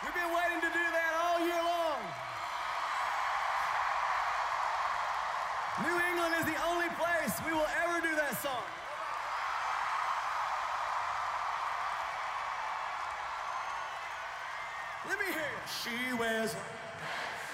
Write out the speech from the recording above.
We've been waiting to do that all year long. New England is the only place we will ever do that song. Let me hear you. She wears